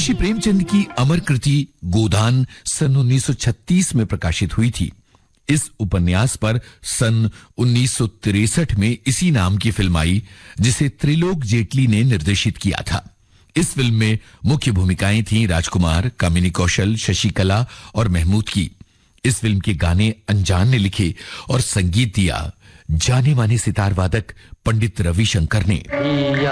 मुंशी प्रेमचंद की अमर कृति गोदान सन 1936 में प्रकाशित हुई थी। इस उपन्यास पर सन 1963 में इसी नाम की फिल्म आई, जिसे त्रिलोक जेटली ने निर्देशित किया था। इस फिल्म में मुख्य भूमिकाएं थीं राजकुमार, कामिनी कौशल, शशिकला और महमूद की। इस फिल्म के गाने अनजान ने लिखे और संगीत दिया जाने माने सितार वादक पंडित रविशंकर ने।